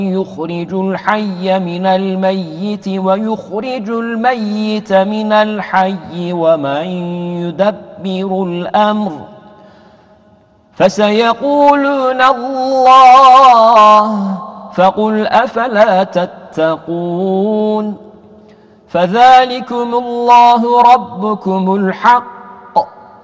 يخرج الحي من الميت ويخرج الميت من الحي ومن يدبر الأمر فسيقولون الله فقل أفلا تتقون فذلكم الله ربكم الحق